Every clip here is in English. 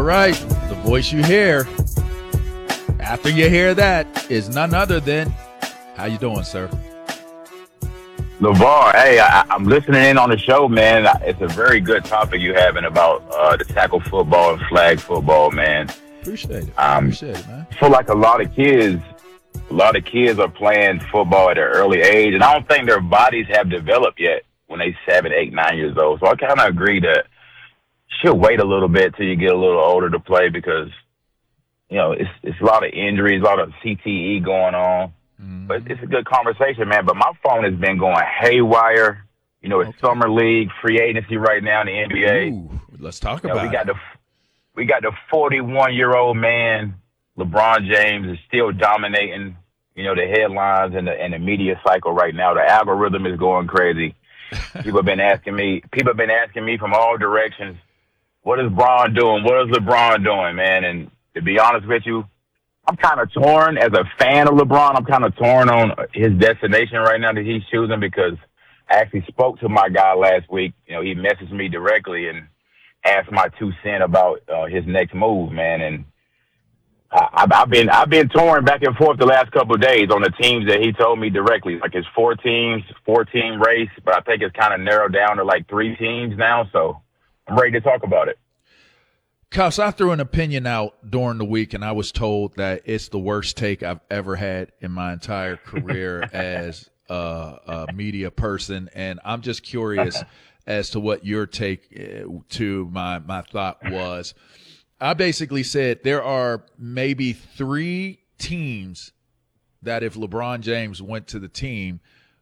right. The voice you hear after you hear that is none other than, how you doing, sir? LeVar, hey, I'm listening in on the show, man. It's a very good topic you're having about the tackle football and flag football, man. Appreciate it. Appreciate it, man. I feel like a lot of kids are playing football at an early age, and I don't think their bodies have developed yet when they 7, 8, 9 years old. So I kind of agree that should wait a little bit till you get a little older to play because, you know, it's a lot of injuries, a lot of CTE going on. Mm-hmm. But it's a good conversation, man. But my phone has been going haywire. You know, it's summer league, free agency right now in the NBA. Ooh, let's talk about it. We got the 41-year-old man, LeBron James, is still dominating, you know, the headlines and the media cycle right now. The algorithm is going crazy. People have been asking me from all directions, what is Bron doing? What is LeBron doing, man? And to be honest with you, I'm kind of torn as a fan of LeBron. I'm kind of torn on his destination right now that he's choosing because I actually spoke to my guy last week. You know, he messaged me directly and asked my 2 cents about his next move, man. And I've been torn back and forth the last couple of days on the teams that he told me directly. Like it's 4-team race, but I think it's kind of narrowed down to like 3 teams now. So I'm ready to talk about it. Cuffs, I threw an opinion out during the week, and I was told that it's the worst take I've ever had in my entire career as a media person. And I'm just curious as to what your take to my thought was. I basically said there are maybe 3 teams that if LeBron James went to the team,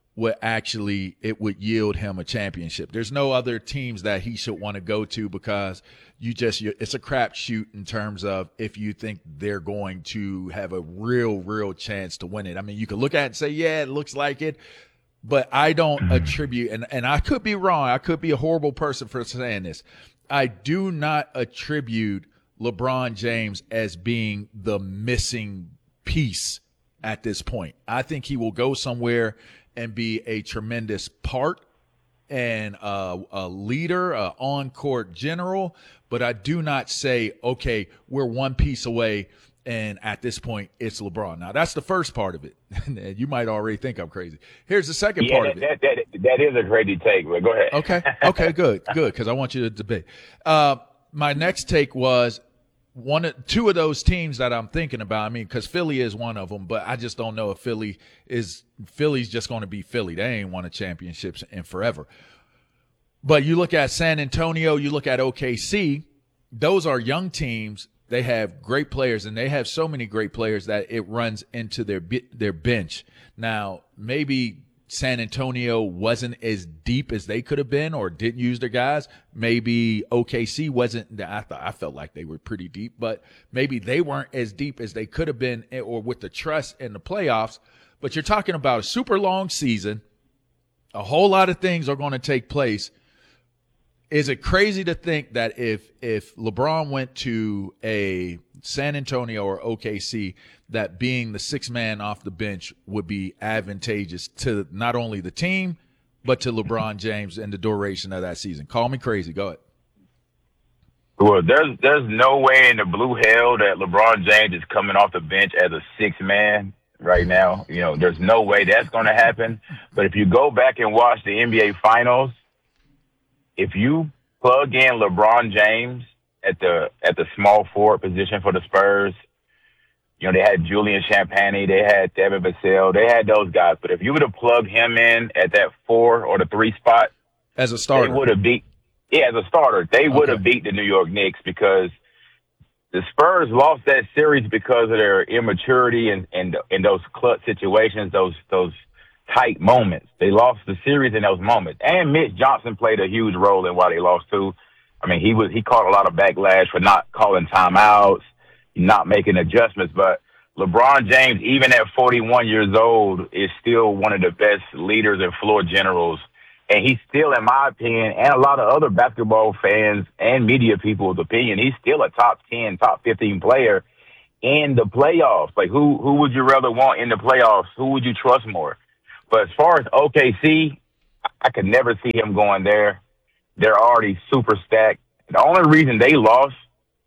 it would yield him a championship. There's no other teams that he should want to go to because it's a crapshoot in terms of if you think they're going to have a real chance to win it. I mean, you can look at it and say, yeah, it looks like it, but I don't attribute, and I could be wrong. I could be a horrible person for saying this. I do not attribute LeBron James as being the missing piece at this point. I think he will go somewhere and be a tremendous part and a leader, on-court general. But I do not say, okay, we're one piece away, and at this point, it's LeBron. Now, that's the first part of it. You might already think I'm crazy. Here's the second part of it. That is a crazy take, but go ahead. Okay, good, because I want you to debate. My next take was, 2 of those teams that I'm thinking about. I mean, because Philly is one of them, but I just don't know if Philly's just going to be Philly. They ain't won a championship in forever. But you look at San Antonio, you look at OKC, those are young teams. They have great players, and they have so many great players that it runs into their bench. Now, maybe San Antonio wasn't as deep as they could have been or didn't use their guys. Maybe OKC wasn't. I felt like they were pretty deep, but maybe they weren't as deep as they could have been or with the trust in the playoffs. But you're talking about a super long season. A whole lot of things are going to take place. Is it crazy to think that if LeBron went to a San Antonio or OKC, that being the 6th man off the bench would be advantageous to not only the team, but to LeBron James and the duration of that season? Call me crazy. Go ahead. Well, there's no way in the blue hell that LeBron James is coming off the bench as a 6th man right now. You know, there's no way that's going to happen. But if you go back and watch the NBA Finals, if you plug in LeBron James at the small forward position for the Spurs, you know, they had Julian Champagnie, they had Devin Vassell, they had those guys. But if you would have plugged him in at that 4 or the 3 spot as a starter, they would have beat. Yeah, as a starter, they would have beat the New York Knicks because the Spurs lost that series because of their immaturity and in those clutch situations, those tight moments. They lost the series in those moments. And Mitch Johnson played a huge role in why they lost too. I mean, he caught a lot of backlash for not calling timeouts, not making adjustments. But LeBron James, even at 41 years old, is still one of the best leaders and floor generals. And he's still, in my opinion, and a lot of other basketball fans and media people's opinion, he's still a top 10, top 15 player in the playoffs. Like, who would you rather want in the playoffs? Who would you trust more? But as far as OKC, I could never see him going there. They're already super stacked. The only reason they lost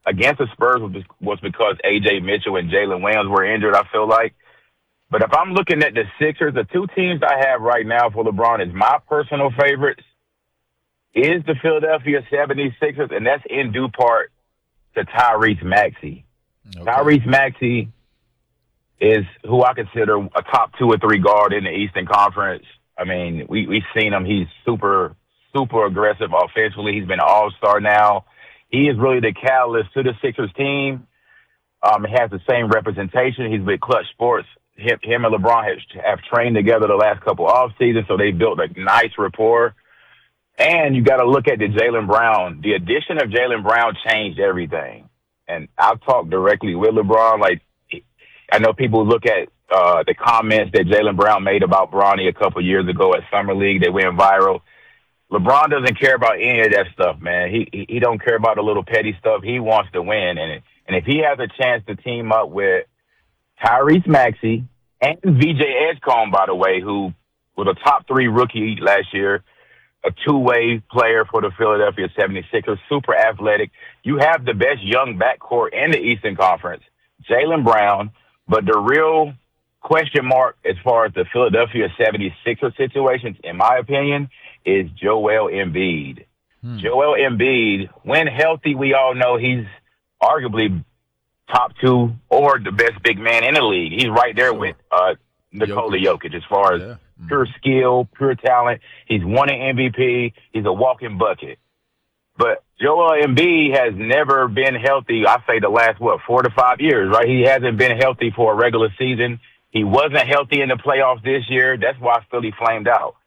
against the Spurs was because A.J. Mitchell and Jalen Williams were injured, I feel like. But if I'm looking at the Sixers, the two teams I have right now for LeBron is my personal favorites is the Philadelphia 76ers, and that's in due part to Tyrese Maxey. Okay. Tyrese Maxey is who I consider a top 2 or 3 guard in the Eastern Conference. I mean, we've seen him. He's super, super aggressive offensively. He's been an all-star now. He is really the catalyst to the Sixers team. He has the same representation. He's with Clutch Sports. Him and LeBron have trained together the last couple off seasons, so they built a nice rapport. And you got to look at the Jaylen Brown. The addition of Jaylen Brown changed everything. And I've talked directly with LeBron. Like, I know people look at the comments that Jaylen Brown made about Bronny a couple years ago at Summer League. They went viral. LeBron doesn't care about any of that stuff, man. He don't care about the little petty stuff. He wants to win. And if he has a chance to team up with Tyrese Maxey and VJ Edgecombe, by the way, who was a top 3 rookie last year, a two-way player for the Philadelphia 76ers, super athletic. You have the best young backcourt in the Eastern Conference, Jaylen Brown. But the real question mark as far as the Philadelphia 76ers situations, in my opinion, is Joel Embiid. Joel Embiid, when healthy, we all know he's arguably top 2 or the best big man in the league. He's right there with Nikola Jokic as far as pure skill, pure talent. He's won an MVP. He's a walking bucket. But Joel Embiid has never been healthy, I say the last, 4 to 5 years, right? He hasn't been healthy for a regular season. He wasn't healthy in the playoffs this year. That's why Philly flamed out.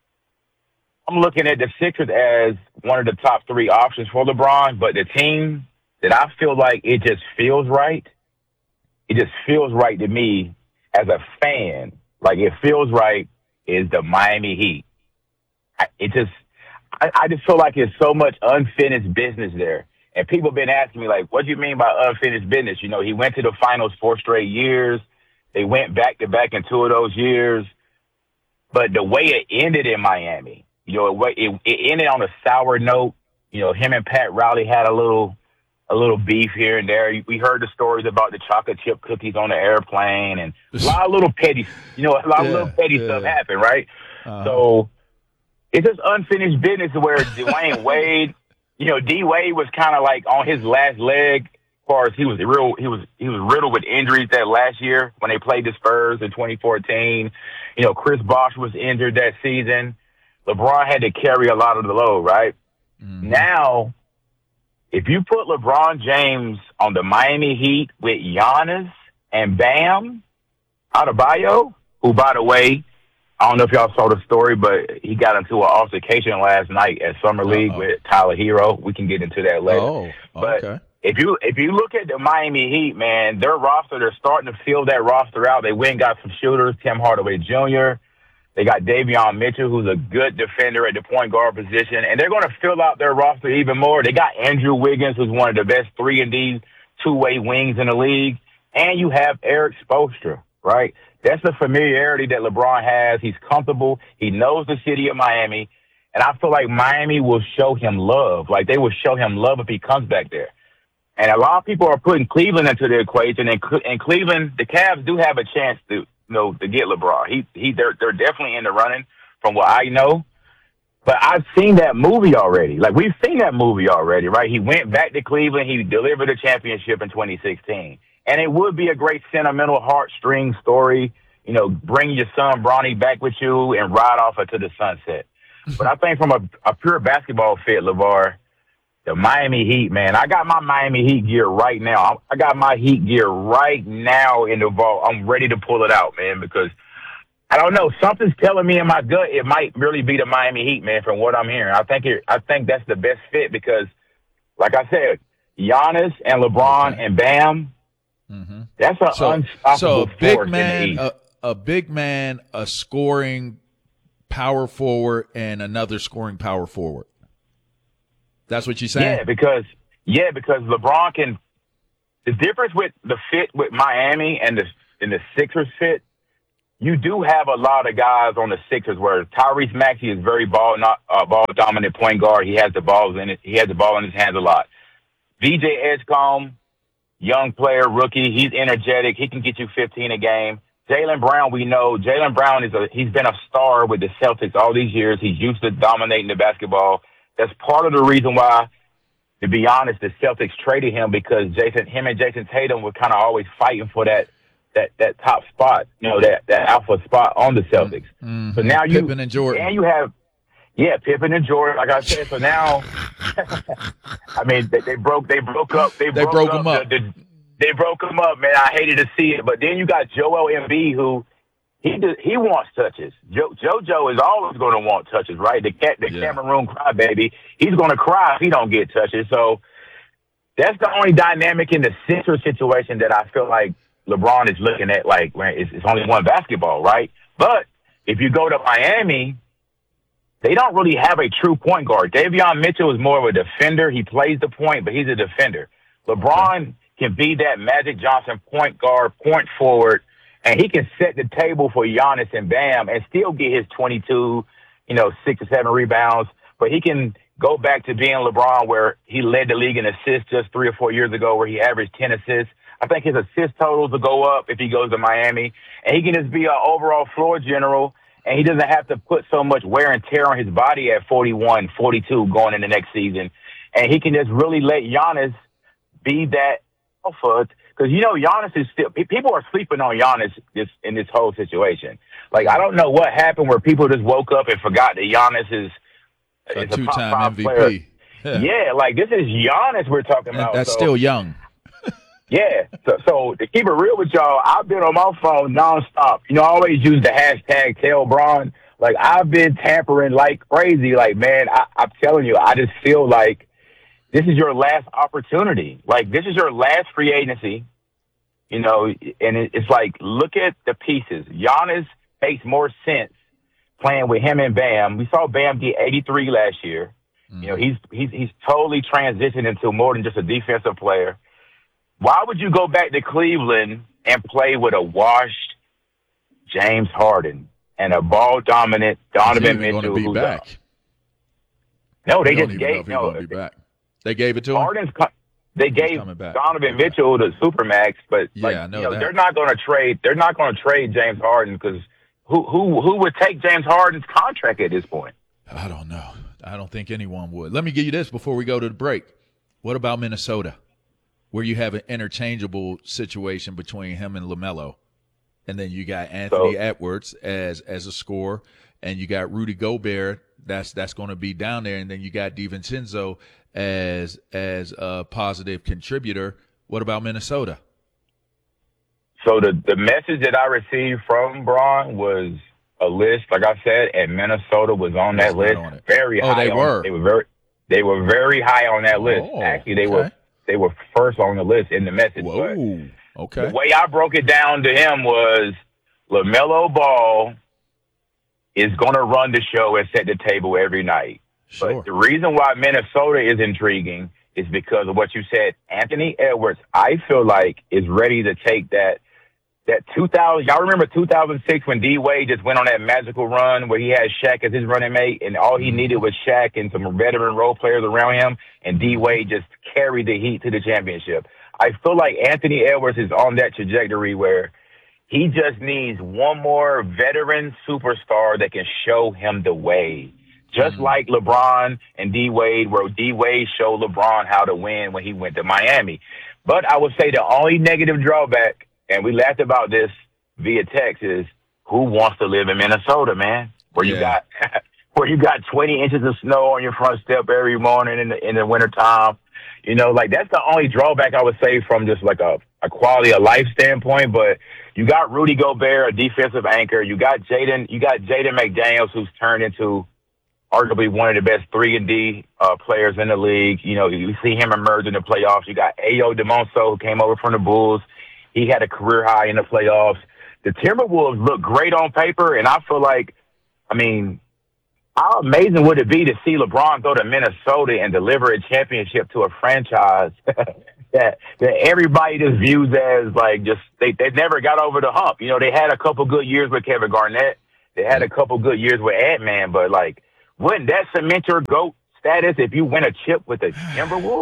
I'm looking at the Sixers as one of the top 3 options for LeBron, but the team that I feel like it just feels right to me as a fan, like it feels right, is the Miami Heat. I just feel like there's so much unfinished business there. And people have been asking me, like, what do you mean by unfinished business? You know, he went to the finals 4 straight years. They went back-to-back in 2 of those years. But the way it ended in Miami, you know, it ended on a sour note. You know, him and Pat Riley had a little beef here and there. We heard the stories about the chocolate chip cookies on the airplane and a lot of little petty, little petty stuff happened, right? So it's just unfinished business where Dwayne Wade, D Wade was kind of like on his last leg as far as he was riddled with injuries that last year when they played the Spurs in 2014. Chris Bosh was injured that season. LeBron had to carry a lot of the load, right? Now, if you put LeBron James on the Miami Heat with Giannis and Bam Adebayo, who, by the way, I don't know if y'all saw the story, but he got into an altercation last night at Summer League with Tyler Hero. We can get into that later. Oh, but okay. If you look at the Miami Heat, man, their roster, they're starting to fill that roster out. They went and got some shooters, Tim Hardaway Jr., they got Davion Mitchell, who's a good defender at the point guard position, and they're going to fill out their roster even more. They got Andrew Wiggins, who's one of the best 3-and-D two-way wings in the league, and you have Eric Spoelstra, right? That's the familiarity that LeBron has. He's comfortable. He knows the city of Miami, and I feel like Miami will show him love. Like, they will show him love if he comes back there. And a lot of people are putting Cleveland into the equation, and Cleveland, the Cavs do have a chance to get LeBron. They're definitely in the running from what I know. But I've seen that movie already. Like, we've seen that movie already, right? He went back to Cleveland. He delivered a championship in 2016. And it would be a great sentimental heartstring story, bring your son Bronny back with you and ride off into the sunset. But I think from a pure basketball fit, LeVar, the Miami Heat, man, I got my Miami Heat gear right now. I got my Heat gear right now in the vault. I'm ready to pull it out, man, because I don't know. Something's telling me in my gut it might really be the Miami Heat, man, from what I'm hearing. I think that's the best fit because, like I said, Giannis and LeBron and Bam, that's an unstoppable force in the East. A big man, a scoring power forward, and another scoring power forward. That's what you're saying? Yeah, because LeBron can – the difference with the fit with Miami and the Sixers fit, you do have a lot of guys on the Sixers where Tyrese Maxey is very ball dominant point guard. He has the ball in his hands a lot. VJ Edgecombe, young player, rookie. He's energetic. He can get you 15 a game. Jaylen Brown, we know Jaylen Brown he's been a star with the Celtics all these years. He's used to dominating the basketball. That's part of the reason why, to be honest, the Celtics traded him, because him and Jason Tatum were kind of always fighting for that top spot, that alpha spot on the Celtics. Mm-hmm. So now Pippen and Jordan. And you have, Pippen and Jordan, like I said. So now, I mean, they broke up. They broke them up. They broke him up, man. I hated to see it. But then you got Joel Embiid, who he wants touches. JoJo is always going to want touches, right? The Cameroon crybaby. He's going to cry if he don't get touches. So that's the only dynamic in the Sixers situation that I feel like LeBron is looking at. Like, man, it's only one basketball, right? But if you go to Miami, they don't really have a true point guard. Davion Mitchell is more of a defender. He plays the point, but he's a defender. LeBron can be that Magic Johnson point guard, point forward, and he can set the table for Giannis and Bam and still get his 22, 6 or 7 rebounds. But he can go back to being LeBron, where he led the league in assists just 3 or 4 years ago, where he averaged 10 assists. I think his assist totals will go up if he goes to Miami. And he can just be an overall floor general, and he doesn't have to put so much wear and tear on his body at 41, 42 going into next season. And he can just really let Giannis be that alpha, because Giannis is still, people are sleeping on Giannis in this whole situation. Like, I don't know what happened where people just woke up and forgot that Giannis is a two-time MVP. Player. Yeah, like, this is Giannis we're talking about. That's still young. Yeah. So to keep it real with y'all, I've been on my phone nonstop. I always use the hashtag #TellBron. Like, I've been tampering like crazy. Like, man, I'm telling you, I just feel like this is your last opportunity. Like, this is your last free agency, and it's like, look at the pieces. Giannis makes more sense playing with him and Bam. We saw Bam get 83 last year. Mm-hmm. He's totally transitioned into more than just a defensive player. Why would you go back to Cleveland and play with a washed James Harden and a ball-dominant Donovan Mitchell? Who's back? No, they just gave back. They gave it to him. They gave Donovan Mitchell the supermax, but they're not going to trade. They're not going to trade James Harden, because who would take James Harden's contract at this point? I don't know. I don't think anyone would. Let me give you this before we go to the break. What about Minnesota, where you have an interchangeable situation between him and LaMelo, and then you got Anthony Edwards as a scorer, and you got Rudy Gobert that's going to be down there, and then you got DiVincenzo as a positive contributor. What about Minnesota? So the message that I received from Bron was a list, like I said, and Minnesota was on that list. Very high. They were. They were very high on that list. Actually, they were first on the list in the message. Whoa. Okay. The way I broke it down to him was LaMelo Ball is going to run the show and set the table every night. Sure. But the reason why Minnesota is intriguing is because of what you said. Anthony Edwards, I feel like, is ready to take that 2000. Y'all remember 2006 when D Wade just went on that magical run where he had Shaq as his running mate, and all he needed was Shaq and some veteran role players around him, and D Wade just carried the Heat to the championship. I feel like Anthony Edwards is on that trajectory where he just needs one more veteran superstar that can show him the way. Just like LeBron and D Wade, where D Wade showed LeBron how to win when he went to Miami. But I would say the only negative drawback, and we laughed about this via text, is who wants to live in Minnesota, man? Where you got 20 inches of snow on your front step every morning in the wintertime. Like, that's the only drawback I would say from just like a quality of life standpoint. But you got Rudy Gobert, a defensive anchor. You got Jaden McDaniels, who's turned into arguably one of the best 3-and-D players in the league. You see him emerge in the playoffs. You got Ayo DeMonso, who came over from the Bulls. He had a career high in the playoffs. The Timberwolves look great on paper, and I feel like, how amazing would it be to see LeBron go to Minnesota and deliver a championship to a franchise that everybody just views as like they never got over the hump. They had a couple good years with Kevin Garnett. They had a couple good years with Ant-Man, but like, wouldn't that cement your GOAT status if you win a chip with the Timberwolves?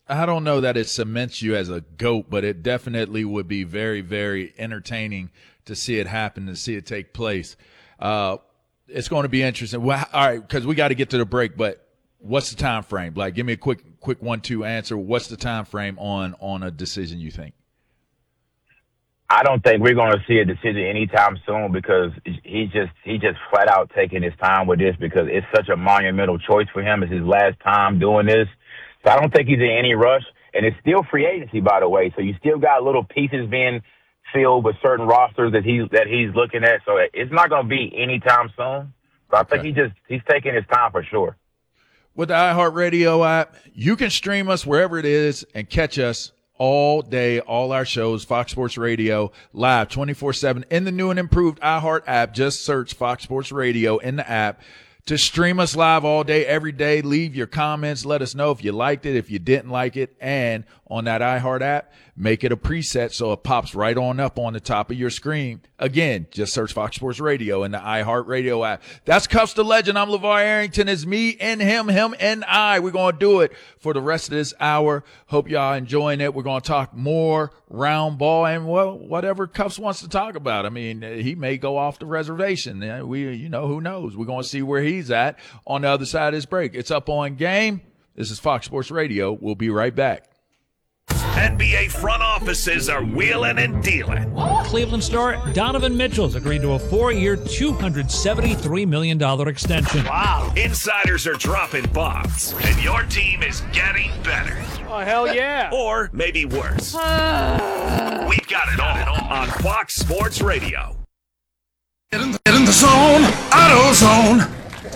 I don't know that it cements you as a GOAT, but it definitely would be very, very entertaining to see it happen, to see it take place. It's going to be interesting. Well, all right, because we got to get to the break, but what's the time frame? Like, give me a quick 1-2 answer. What's the time frame on a decision, you think? I don't think we're going to see a decision anytime soon because he's just flat out taking his time with this because it's such a monumental choice for him. It's his last time doing this. So I don't think he's in any rush. And it's still free agency, by the way. So you still got little pieces being filled with certain rosters that he's looking at. So it's not going to be anytime soon. But I think he's taking his time for sure. With the iHeartRadio app, you can stream us wherever it is and catch us all day, all our shows, Fox Sports Radio, live 24/7 in the new and improved iHeart app. Just search Fox Sports Radio in the app to stream us live all day, every day. Leave your comments. Let us know if you liked it, if you didn't like it. And on that iHeart app, make it a preset so it pops right on up on the top of your screen. Again, just search Fox Sports Radio in the iHeartRadio app. That's Cuffs the Legend. I'm LeVar Arrington. It's me and him and I. We're going to do it for the rest of this hour. Hope y'all enjoying it. We're going to talk more round ball and whatever Cuffs wants to talk about. I mean, he may go off the reservation. Who knows? We're going to see where he's at on the other side of this break. It's Up On Game. This is Fox Sports Radio. We'll be right back. NBA front offices are wheeling and dealing. Cleveland star Donovan Mitchell's agreed to a 4-year, $273 million extension. Wow. Insiders are dropping bombs, and your team is getting better. Oh, hell yeah. Or maybe worse. We've got it all on Fox Sports Radio. Get in the zone, AutoZone.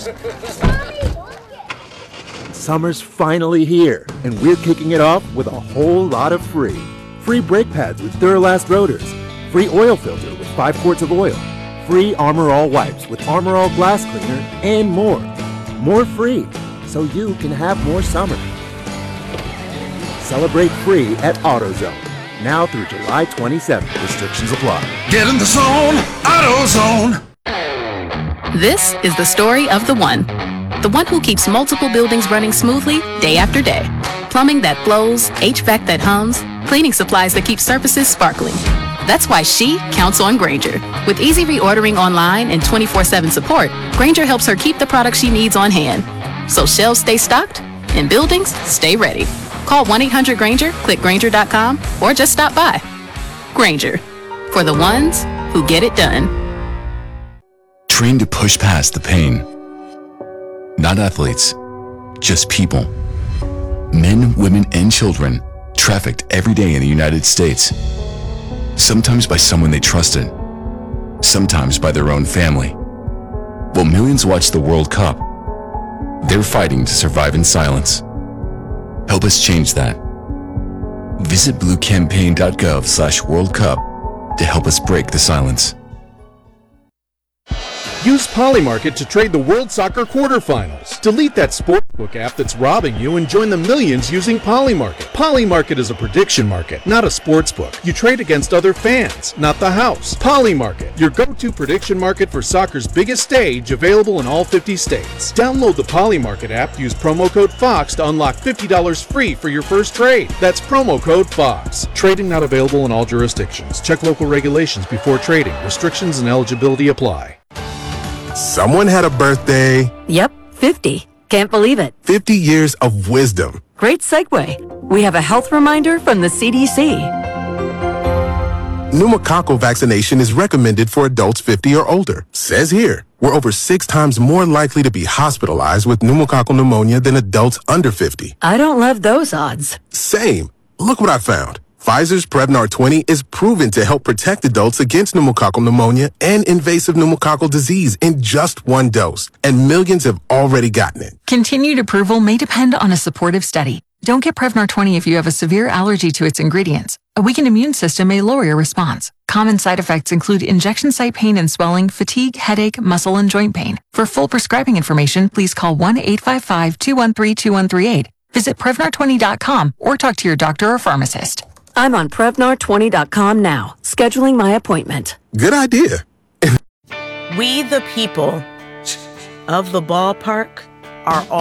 Summer's finally here, and we're kicking it off with a whole lot of free. Free brake pads with Duralast rotors. Free oil filter with 5 quarts of oil. Free Armor All wipes with Armor All glass cleaner, and more. More free, so you can have more summer. Celebrate free at AutoZone. Now through July 27th. Restrictions apply. Get in the zone, AutoZone. This is the story of the one. The one who keeps multiple buildings running smoothly day after day. Plumbing that flows, HVAC that hums, cleaning supplies that keep surfaces sparkling. That's why she counts on Grainger. With easy reordering online and 24/7 support, Grainger helps her keep the products she needs on hand. So shelves stay stocked and buildings stay ready. Call 1-800-GRAINGER, click Grainger.com, or just stop by. Grainger, for the ones who get it done. Train to push past the pain. Not athletes, just people. Men, women, and children trafficked every day in the United States. Sometimes by someone they trusted, sometimes by their own family. While millions watch the World Cup, they're fighting to survive in silence. Help us change that. Visit bluecampaign.gov/World Cup to help us break the silence. Use Polymarket to trade the World Soccer quarterfinals. Delete that sportsbook app that's robbing you and join the millions using Polymarket. Polymarket is a prediction market, not a sportsbook. You trade against other fans, not the house. Polymarket, your go-to prediction market for soccer's biggest stage, available in all 50 states. Download the Polymarket app, use promo code FOX to unlock $50 free for your first trade. That's promo code FOX. Trading not available in all jurisdictions. Check local regulations before trading. Restrictions and eligibility apply. Someone had a birthday. Yep, 50. Can't believe it. 50 years of wisdom. Great segue. We have a health reminder from the CDC. Pneumococcal vaccination is recommended for adults 50 or older. Says here, we're over 6 times more likely to be hospitalized with pneumococcal pneumonia than adults under 50. I don't love those odds. Same. Look what I found. Pfizer's Prevnar 20 is proven to help protect adults against pneumococcal pneumonia and invasive pneumococcal disease in just 1 dose, and millions have already gotten it. Continued approval may depend on a supportive study. Don't get Prevnar 20 if you have a severe allergy to its ingredients. A weakened immune system may lower your response. Common side effects include injection site pain and swelling, fatigue, headache, muscle, and joint pain. For full prescribing information, please call 1-855-213-2138. Visit Prevnar20.com or talk to your doctor or pharmacist. I'm on Prevnar20.com now, scheduling my appointment. Good idea. We, the people of the ballpark, are all